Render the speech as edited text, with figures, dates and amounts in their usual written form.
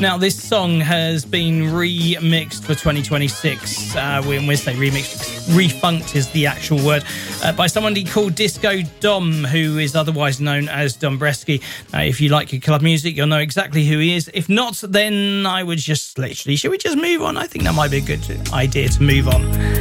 Now, this song has been remixed for 2026. When we say remixed, refunked is the actual word, by somebody called Disco Dom, who is otherwise known as Dombresky. If you like your club music, you'll know exactly who he is. If not, then I would just literally, should we just move on? I think that might be a good idea to move on.